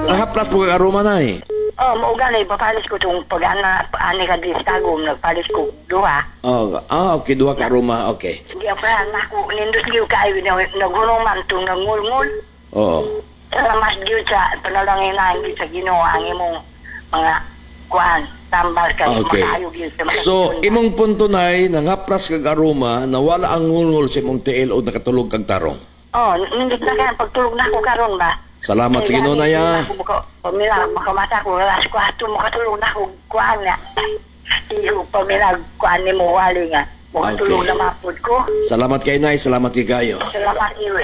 Nakaplas po kagaruma na eh. Oh, maugan eh, papalis ko itong pag-ana, ani ka di stagom, nagpalis ko duha. Oh, okay, dua karuma, okay. Hindi ako ako, nindot giyo kayo, naghunong man itong nangulngul. Oo. Mas giyo sa panalangin na hindi sa ginawa ang imong mga kuhan, tambal ka, Okay. makayo giyo sa mga So, imong punto nay, nangaplas kag aroma, nawala ang ngulngul sa imong tiil o nakatulog kag tarong. Oh, nindot na kaya pagtulog na ako karon ba? Salamat sa Ginoo na ya. Pamila, makamata ko, alas ko ato, makatulog na ako, kuhan nga. Iyo, pamila, kuhan ni mo, wali nga. Makatulog Okay. na mapod ko. Salamat kay nay, salamat kay kayo. Salamat, iyo.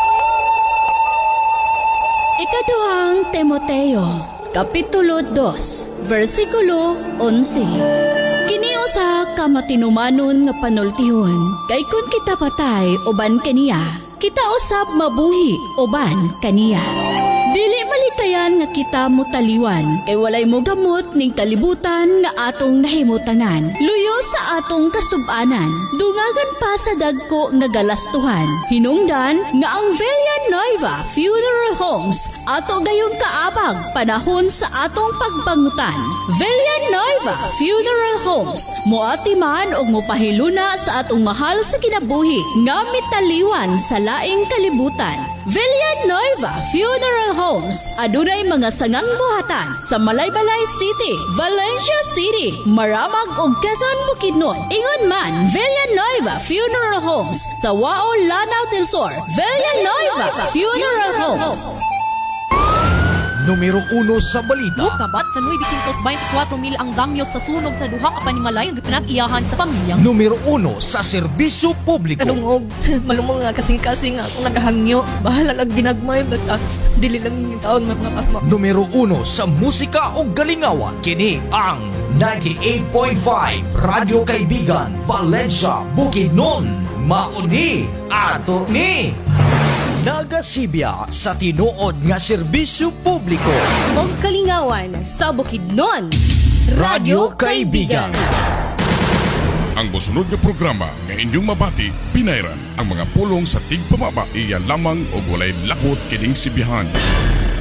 Ikaduhang Timoteo, Kapitulo 2, versikulo 11. Kiniusa ka matinumanon nga panultihon, kay kun kita patay uban kaniya, kita usab mabuhi uban kaniya. Dili malikayan nga kita mutaliwan, kay walay mo gamot ning kalibutan nga atong nahimutanan. Luyo sa atong kasub-anan, dungagan pa sa dagko nga galastuhan. Hinungdan nga ang Villa Nueva Funeral Homes ato gayong kaabag panahon sa atong pagbangutan. Villa Nueva Funeral Homes moati man og mopahiluna sa atong mahal sa kinabuhi nga mitaliwan sa laing kalibutan. Villa Nueva Funeral Homes adunay mga sangang buhatan sa Malaybalay City, Valencia City, Maramag ug Quezon, Bukidnon. Ingon man Villa Nueva Funeral Homes sa Wao, Lanao del Sur. Villa Nueva Funeral Homes. Numero 1 sa balita. Kabat sa 924,000 ang damyo sa sunog sa duha ka panimalay nga pinag-iyahan sa pamilya. Numero 1 sa serbisyo publiko. Kanungog, malumong nga kasing-kasing nga ako naghangyo. Bahala lang ginagmay, basta dili lang yung taon mga pasma. Numero 1 sa musika o galingawan. Kini ang 98.5 Radio Kaibigan, Valencia, Bukidnon. Mauni ato ni Nagasibya sa tinuod nga serbisyo publiko. Og kalingawan sa Bukidnon. Radio Kaibigan. Ang mosunod nga programa nga inyong mabati, pinayran ang mga pulong sa tigpamaba iya lamang o walay lakot kining sibihan.